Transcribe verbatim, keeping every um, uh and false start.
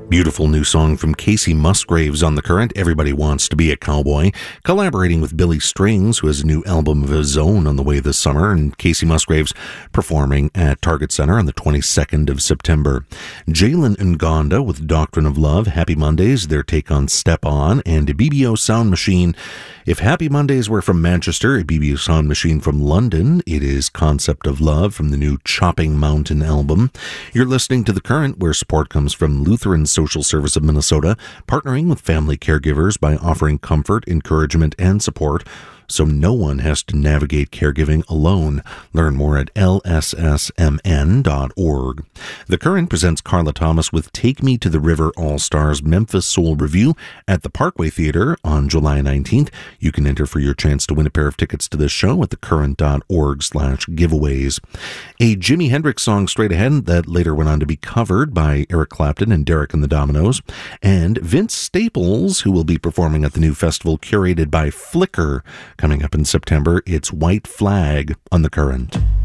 Beautiful new song from Casey Musgraves on The Current, Everybody Wants to Be a Cowboy, collaborating with Billy Strings, who has a new album of his own on the way this summer, and Casey Musgraves performing at Target Center on the twenty-second of September. Jalen Ngonda with Doctrine of Love, Happy Mondays, their take on Step On, and a B B O Sound Machine. If Happy Mondays were from Manchester, a B B O Sound Machine from London, it is Concept of Love from the new Chopping Mountain album. You're listening to The Current, where support comes from Lutheran Social Service of Minnesota, partnering with family caregivers by offering comfort, encouragement, and support so no one has to navigate caregiving alone. Learn more at L S S M N dot org. The Current presents Carla Thomas with Take Me to the River All-Stars Memphis Soul Review at the Parkway Theater on July nineteenth. You can enter for your chance to win a pair of tickets to this show at thecurrent.org slash giveaways. A Jimi Hendrix song straight ahead that later went on to be covered by Eric Clapton and Derek and the Dominos. And Vince Staples, who will be performing at the new festival curated by Flickr. Coming up in September, it's White Flag on The Current.